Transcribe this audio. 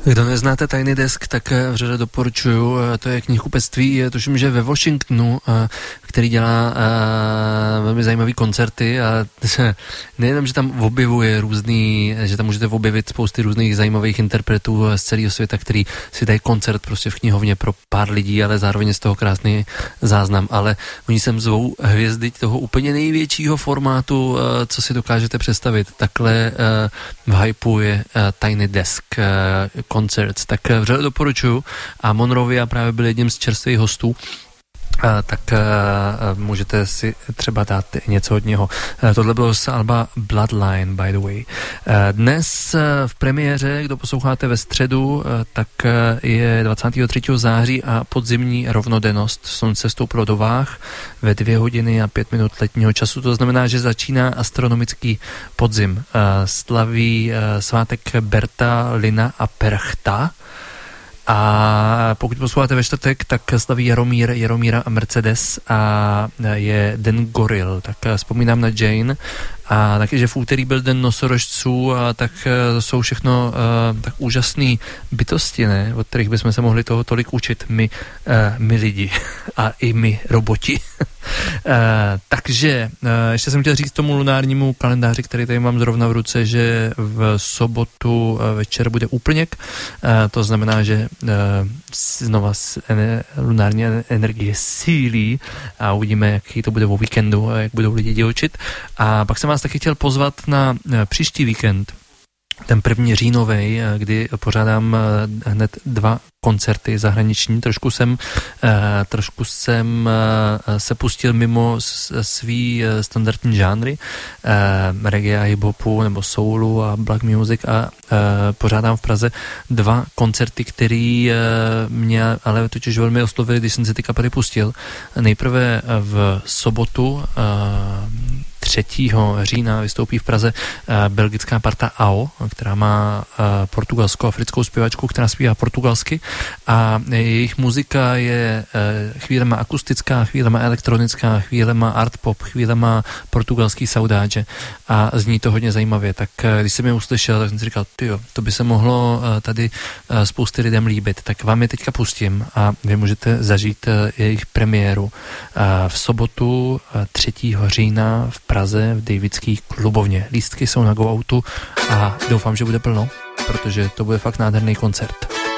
Kdo neznáte Tiny Desk, tak vřele doporučuju, to je knihkupectví, tuším, že ve Washingtonu, který dělá velmi zajímavý koncerty a nejenom, že tam objevuje že tam můžete objevit spousty různých zajímavých interpretů z celého světa, který si dají koncert prostě v knihovně pro pár lidí, ale zároveň z toho krásný záznam, ale oni sem zvou hvězdy toho úplně největšího formátu, co si dokážete představit. Takhle v hypeu je Tiny Desk Concerts, tak vřele doporučuju a Monrovia právě byl jedním z čerstvých hostů, tak můžete si třeba dát něco od něho. Tohle bylo z alba Bloodline, by the way. Dnes v premiéře, kdo posloucháte ve středu, tak je 23. září a podzimní rovnodennost. Slunce vstoupilo do váh ve 2 hodiny a 5 minut letního času. To znamená, že začíná astronomický podzim. Slaví svátek Berta, Lina a Perchta. A pokud posloucháte ve čtvrtek, tak slaví Jaromíra a Mercedes a je Den goril, tak vzpomínám na Jane a taky, že v úterý byl Den nosorožců a tak jsou všechno tak úžasné bytosti, ne? Od kterých bychom se mohli toho tolik učit my lidi a i my roboti. Takže ještě jsem chtěl říct tomu lunárnímu kalendáři, který tady mám zrovna v ruce, že v sobotu večer bude úplněk, to znamená, že znova lunární energie sílí a uvidíme, jaký to bude o víkendu a jak budou lidi divočit. A pak jsem vás taky chtěl pozvat na příští víkend, ten 1. říjnovej, kdy pořádám hned 2 koncerty zahraniční. Trošku jsem se pustil mimo svý standardní žánry, reggae a hip-hopu nebo soulu a black music a pořádám v Praze 2 koncerty, který mě ale totiž velmi oslovili, když jsem se ty kapely pustil. Nejprve v sobotu 3. října vystoupí v Praze belgická parta AO, která má portugalsko-africkou zpěvačku, která zpívá portugalsky a jejich muzika je chvílema akustická, chvílema elektronická, chvílema art pop, chvílema portugalský saudáže a zní to hodně zajímavě. Tak když jsem je uslyšel, tak jsem si říkal, tyjo, to by se mohlo tady spousty lidem líbit, tak vám je teďka pustím a vy můžete zažít jejich premiéru v sobotu 3. října v Praze v Davidský klubovně. Lístky jsou na Go Outu a doufám, že bude plno, protože to bude fakt nádherný koncert.